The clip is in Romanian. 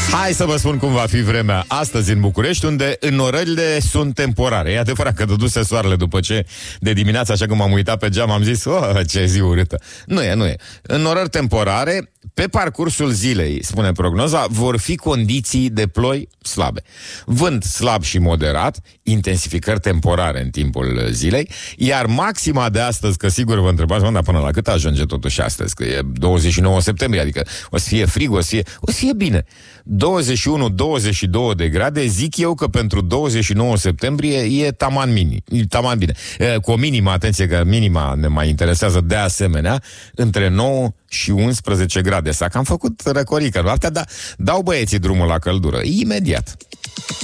Hai să vă spun cum va fi vremea astăzi în București, unde înnorările sunt temporare. E adevărat că dăduse soarele după ce de dimineață, așa cum am uitat pe geam, am zis, ce zi urâtă. Nu e. Înnorări temporare. Pe parcursul zilei, spune prognoza, vor fi condiții de ploi slabe. Vânt slab și moderat, intensificări temporare în timpul zilei, iar maxima de astăzi, că sigur vă întrebați, dar până la cât ajunge totuși astăzi, că e 29 septembrie, adică o să fie frig, o să fie bine. 21-22 de grade, zic eu că pentru 29 septembrie e taman bine. Cu o minimă, atenție că minima ne mai interesează de asemenea, între 9 și 11 grade. S-a cam făcut răcorică noaptea, dar dau băieții drumul la căldură imediat.